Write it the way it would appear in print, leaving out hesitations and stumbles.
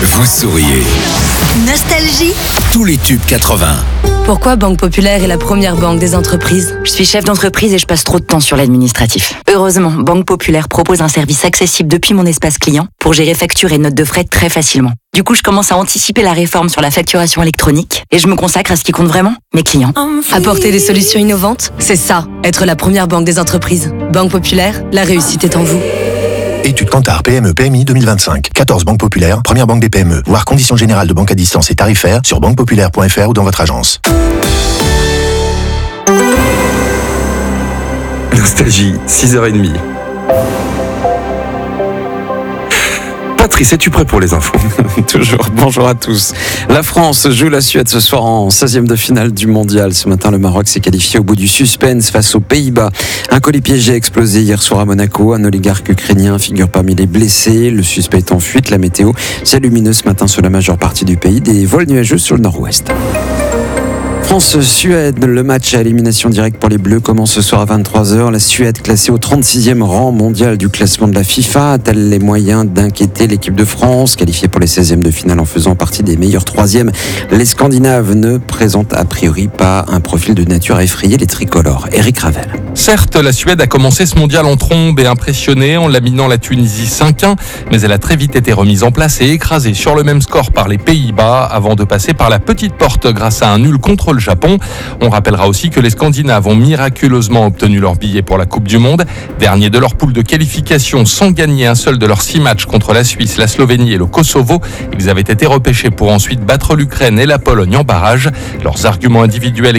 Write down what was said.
Vous souriez. Nostalgie. Tous les tubes 80. Pourquoi Banque Populaire est la première banque des entreprises ? Je suis chef d'entreprise et je passe trop de temps sur l'administratif. Heureusement, Banque Populaire propose un service accessible depuis mon espace client pour gérer factures et notes de frais très facilement. Du coup, je commence à anticiper la réforme sur la facturation électronique et je me consacre à ce qui compte vraiment, mes clients. Apporter des solutions innovantes, c'est ça, être la première banque des entreprises. Banque Populaire, la réussite est en vous. Étude Kantar PME PMI 2025. 14 banques populaires, première banque des PME. Voir conditions générales de banque à distance et tarifaires sur banquepopulaire.fr ou dans votre agence. Nostalgie, 6h30. Patrice, es-tu prêt pour les infos ? Toujours, bonjour à tous. La France joue la Suède ce soir en 16e de finale du mondial. Ce matin, le Maroc s'est qualifié au bout du suspense face aux Pays-Bas. Un colis piégé a explosé hier soir à Monaco. Un oligarque ukrainien figure parmi les blessés. Le suspect est en fuite. La météo, c'est lumineux ce matin sur la majeure partie du pays. Des vols nuageux sur le nord-ouest. France-Suède, le match à élimination directe pour les Bleus commence ce soir à 23h. La Suède, classée au 36e rang mondial du classement de la FIFA, a-t-elle les moyens d'inquiéter l'équipe de France, qualifiée pour les 16e de finale en faisant partie des meilleurs 3e? Les Scandinaves ne présentent a priori pas un profil de nature à effrayer les tricolores. Éric Ravel. Certes, la Suède a commencé ce mondial en trombe et impressionnée en laminant la Tunisie 5-1, mais elle a très vite été remise en place et écrasée sur le même score par les Pays-Bas avant de passer par la petite porte grâce à un nul contre le Japon. On rappellera aussi que les Scandinaves ont miraculeusement obtenu leur billet pour la Coupe du Monde, dernier de leur poule de qualification sans gagner un seul de leurs 6 matchs contre la Suisse, la Slovénie et le Kosovo. Ils avaient été repêchés pour ensuite battre l'Ukraine et la Pologne en barrage. Leurs arguments individuels